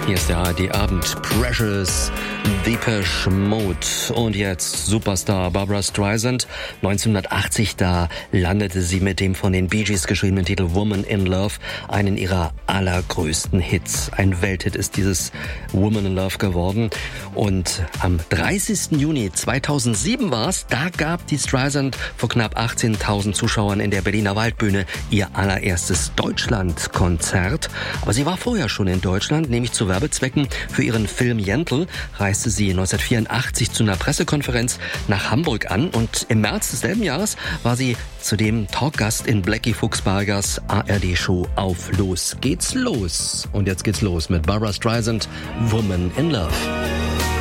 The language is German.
Hier ist der ARD-Abend. Precious, Depeche Mode und jetzt Superstar Barbra Streisand. 1980, da landete sie mit dem von den Bee Gees geschriebenen Titel Woman in Love, einen ihrer allergrößten Hits. Ein Welthit ist dieses Woman in Love geworden. Und am 30. Juni 2007 war's, da gab die Streisand vor knapp 18.000 Zuschauern in der Berliner Waldbühne ihr allererstes Deutschlandkonzert. Aber sie war vorher schon in Deutschland, nämlich zu Werbezwecken für ihren Film Yentl reiste sie 1984 zu einer Pressekonferenz nach Hamburg an und im März desselben Jahres war sie zudem Talkgast in Blackie Fuchsbergers ARD-Show auf Los geht's los. Und jetzt geht's los mit Barbra Streisand, Woman in Love.